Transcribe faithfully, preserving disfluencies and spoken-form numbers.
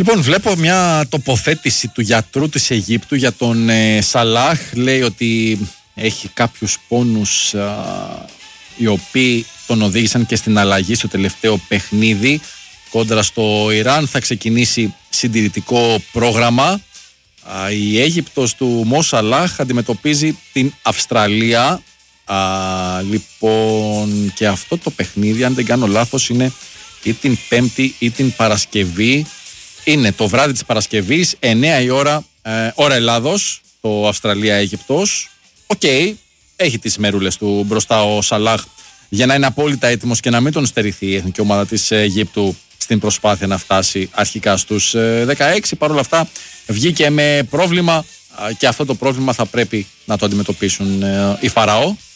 Λοιπόν, βλέπω μια τοποθέτηση του γιατρού της Αιγύπτου για τον ε, Σαλάχ. Λέει ότι έχει κάποιους πόνους α, οι οποίοι τον οδήγησαν και στην αλλαγή στο τελευταίο παιχνίδι κόντρα στο Ιράν. Θα ξεκινήσει συντηρητικό πρόγραμμα. Α, η Αίγυπτος του Μου Σαλάχ αντιμετωπίζει την Αυστραλία. Α, λοιπόν, και αυτό το παιχνίδι, αν δεν κάνω λάθος, είναι ή την Πέμπτη ή την Παρασκευή. Είναι το βράδυ της Παρασκευής, εννιά η ώρα, ε, ώρα Ελλάδος, το Αυστραλία-Αίγυπτος. Οκ, okay, έχει τις μερούλες του μπροστά ο Σαλάχ για να είναι απόλυτα έτοιμος και να μην τον στερηθεί η εθνική ομάδα της Αιγύπτου στην προσπάθεια να φτάσει αρχικά στους δεκαέξι. Παρ' όλα αυτά βγήκε με πρόβλημα και αυτό το πρόβλημα θα πρέπει να το αντιμετωπίσουν οι Φαραώ.